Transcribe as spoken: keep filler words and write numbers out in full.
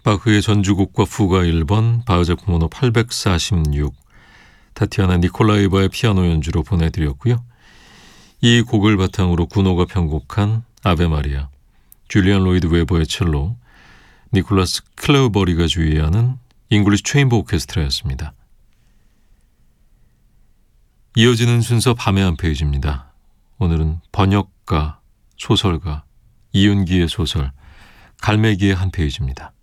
바흐의 전주곡과 fu가 일 번, 바흐작품 번호 팔백사십육, 타티아나 니콜라이바의 피아노 연주로 보내드렸고요. 이 곡을 바탕으로 구노가 편곡한 아베 마리아, 줄리안 로이드 웨버의 첼로, 니콜라스 클레어버리가 주의하는 잉글리시 체인버 오케스트라였습니다. 이어지는 순서 밤의 한 페이지입니다. 오늘은 번역가, 소설가 이윤기의 소설 갈매기의 한 페이지입니다.